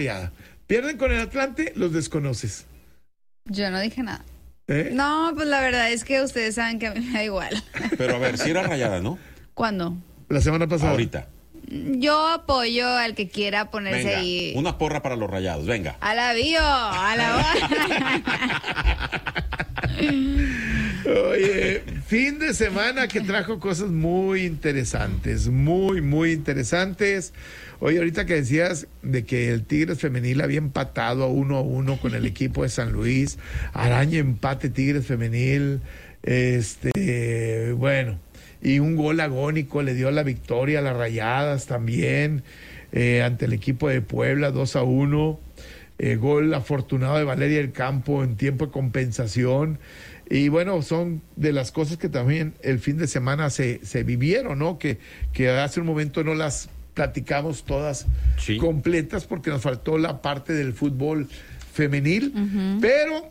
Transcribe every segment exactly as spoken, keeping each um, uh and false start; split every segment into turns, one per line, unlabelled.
Pierden con el Atlante, los desconoces.
Yo no dije nada.
¿Eh?
No, pues la verdad es que ustedes saben que a mí me da igual.
Pero a ver, si era Rayada, ¿no?
¿Cuándo?
La semana pasada.
Ahorita.
Yo apoyo al que quiera ponerse
Venga,
ahí.
una porra para los Rayados, venga.
A la bio, a la
Oye, fin de semana que trajo cosas muy interesantes, muy, muy interesantes. Oye, ahorita que decías de que el Tigres femenil había empatado a uno a uno con el equipo de San Luis, araña empate Tigres femenil, este, bueno, y un gol agónico le dio la victoria a las Rayadas también, eh, ante el equipo de Puebla, dos a uno, eh, gol afortunado de Valeria del Campo en tiempo de compensación. Y bueno, son de las cosas que también el fin de semana se, se vivieron, ¿no? Que, que hace un momento no las platicamos todas sí. completas porque nos faltó la parte del fútbol femenil. Uh-huh. Pero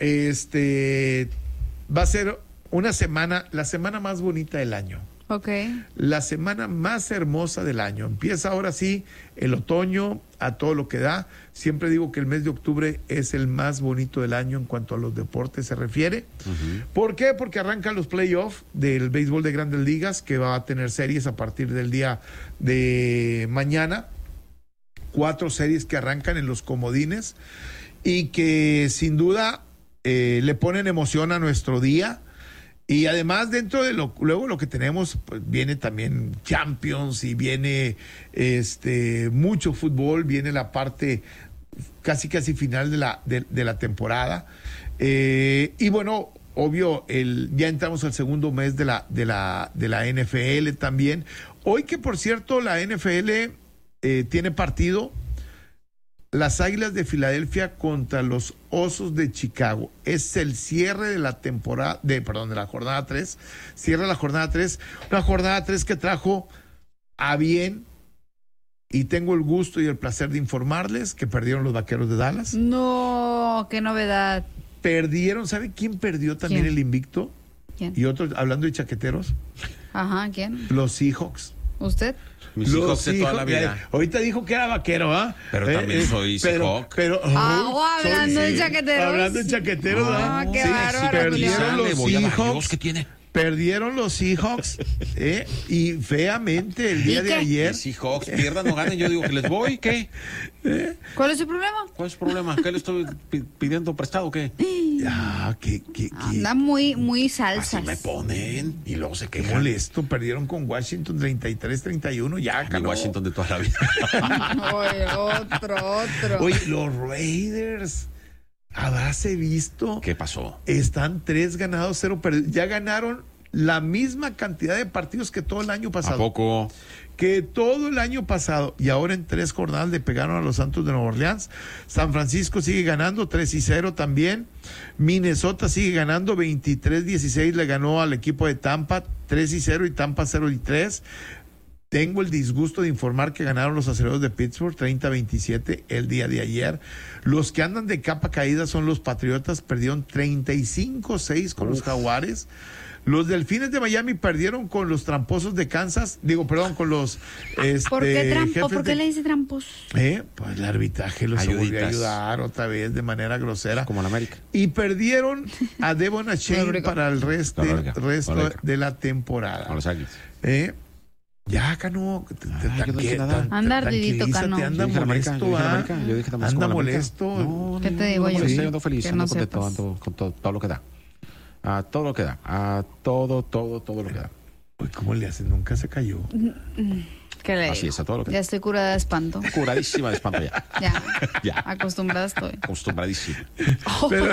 este va a ser una semana, la semana más bonita del año.
Okay.
La semana más hermosa del año. Empieza ahora sí el otoño a todo lo que da. Siempre digo que el mes de octubre es el más bonito del año en cuanto a los deportes se refiere. Uh-huh. ¿Por qué? Porque arrancan los playoffs del béisbol de Grandes Ligas, que va a tener series a partir del día de mañana. Cuatro series que arrancan en los comodines y que sin duda eh, le ponen emoción a nuestro día. Y además dentro de lo luego lo que tenemos pues, viene también Champions y viene este mucho fútbol, viene la parte casi casi final de la de, de la temporada eh, y bueno, obvio el ya entramos al segundo mes de la de la de la N F L también. Hoy que por cierto la N F L eh, tiene partido. Las Águilas de Filadelfia contra los Osos de Chicago. Es el cierre de la temporada, de, perdón, de la jornada tres. Cierra la jornada tres. Una jornada tres que trajo a bien, y tengo el gusto y el placer de informarles que perdieron los Vaqueros de Dallas.
No, qué novedad.
Perdieron, ¿sabe quién perdió también
¿Quién?
el invicto?
¿Quién?
Y otros, hablando de chaqueteros.
Ajá, ¿quién?
Los Seahawks.
¿Usted?
Mis hijos de toda la vida.
Ahorita dijo que era vaquero, ¿ah? ¿eh?
Pero eh, también eh, soy Seahawk.
Pero, pero
ah, oh, hablando
soy,
de chaqueteros.
Hablando de chaqueteros,
ah,
¿verdad?
qué
Sí,
bárbaro,
sí, perdieron los Seahawks.
¿Qué tiene?
Perdieron los Seahawks eh, y feamente el día de ayer.
Los Seahawks pierdan o ganen, yo digo que les voy, ¿qué?
¿Eh? ¿Cuál es su problema?
¿Cuál es su problema? ¿Qué le estoy pidiendo prestado o qué?
Ah, que, que, que.
Anda muy, muy salsas.
Así me ponen y luego se
qué
quejan.
molesto, perdieron con Washington treinta y tres treinta y uno, ya,
Mi Washington de toda la vida.
Oye, otro, otro.
Oye, los Raiders. ¿Habráse visto?
¿Qué pasó?
Están tres ganados, cero perdidos. Ya ganaron la misma cantidad de partidos que todo el año pasado.
¿A poco?
Que todo el año pasado. Y ahora en tres jornadas le pegaron a los Santos de Nueva Orleans. San Francisco sigue ganando tres y cero también. Minnesota sigue ganando veintitrés dieciséis. Le ganó al equipo de Tampa tres y cero y Tampa cero y tres. Tengo el disgusto de informar que ganaron los Acereros de Pittsburgh treinta a veintisiete el día de ayer. Los que andan de capa caída son los Patriotas, perdieron treinta y cinco a seis con Uf. los Jaguares. Los Delfines de Miami perdieron con los Tramposos de Kansas, digo, perdón, con los este,
¿Por qué trampo? ¿Por qué
de...
le dice trampos?
Eh, pues el arbitraje los volvió a ayudar otra vez de manera grosera.
Como en América.
Y perdieron a Devon Achane para el resto, resto de la temporada.
A los Águilas.
Eh, Ya, Cano, te, te,
Ay, te, anda ardidito, Cano.
Anda molesto, ¿ah? Anda molesto.
No, ¿qué te digo yo?
Estoy ando feliz, ando
no
contento, ando con todo, todo lo que da. A todo lo que da, a todo, todo, todo lo que da.
Uy, ¿cómo le hacen? Nunca se cayó.
¿Qué le
Así es, a todo lo que
Ya
da.
estoy curada de espanto.
Curadísima de espanto ya.
Ya.
Ya.
Acostumbrada estoy.
Acostumbradísima.
Oh.
Pero,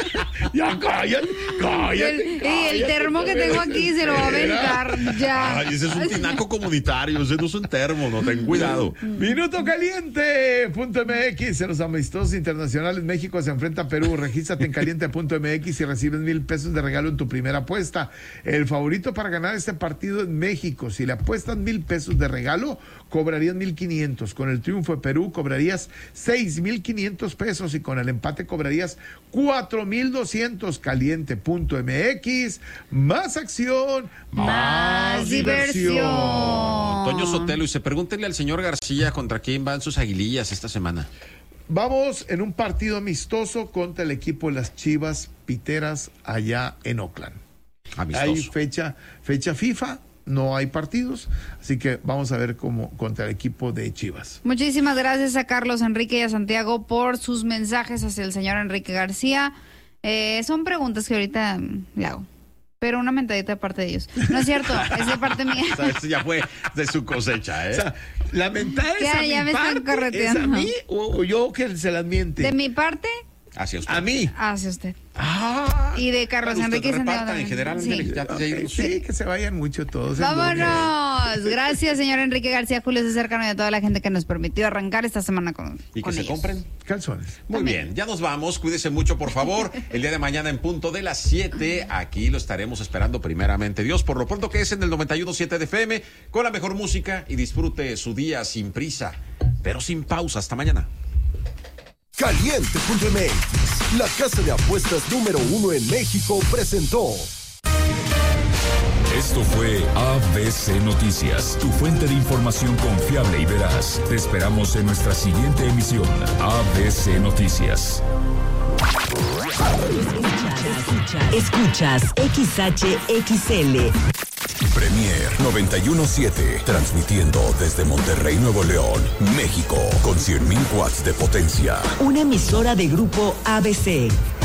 ya, cállate, cállate.
El, cállate y el termo que tengo aquí se lo va a aventar ya.
Ay, ese es un tinaco comunitario, ese no es un termo, no, ten cuidado.
Minuto caliente punto M X, en los amistosos internacionales México se enfrenta a Perú. Regístrate en caliente punto M X y recibes mil pesos de regalo en tu primera apuesta. El favorito para ganar este partido es México. Si le apuestas mil pesos de regalo, cobrarías mil quinientos. Con el triunfo de Perú cobrarías seis mil quinientos pesos y con el empate cobrarías cuatro mil doscientos. Caliente punto M X, más acción, más,
más diversión. diversión.
Toño Sotelo, y se pregúntenle al señor García contra quién van sus aguilillas esta semana.
Vamos en un partido amistoso contra el equipo de las Chivas Piteras allá en Oakland.
Amistoso.
Hay fecha, fecha FIFA, no hay partidos, así que vamos a ver cómo contra el equipo de Chivas.
Muchísimas gracias a Carlos Enrique y a Santiago por sus mensajes hacia el señor Enrique García. Eh, son preguntas que ahorita mm, le hago, pero una mentadita de parte de ellos. No es cierto, es de parte mía.
O sea, eso ya fue de su cosecha, ¿eh?
O sea, la mentada es
Ya,
a
ya
mi
me están
parte, ¿es a
correteando.
mí o, o yo que se las miente?
De mi parte,
Hacia usted.
A mí.
hacia usted.
Ah,
Y de Carlos
Usted
Enrique y Santiago
reparta, en
también.
general,
Sí.
Angélica, ya- ya-
ok, sí, que se vayan mucho todos. el
Vámonos. Gracias, señor Enrique García, Julio César Cano y a toda la gente que nos permitió arrancar esta semana con,
Y que
con
se
ellos.
compren.
domingo. Calzones.
Muy bien, ya nos vamos. Cuídese mucho, por favor. El día de mañana en punto de las siete, aquí lo estaremos esperando primeramente Dios. Por lo pronto que es en el noventa y uno punto siete de F M, con la mejor música y disfrute su día sin prisa, pero sin pausa. Hasta mañana.
Caliente punto M X, la casa de apuestas número uno en México, presentó.
Esto fue A B C Noticias, tu fuente de información confiable y veraz. Te esperamos en nuestra siguiente emisión, A B C Noticias.
Escuchas X H X L.
Premier noventa y uno punto siete, transmitiendo desde Monterrey, Nuevo León, México, con cien mil watts de potencia.
Una emisora de grupo A B C.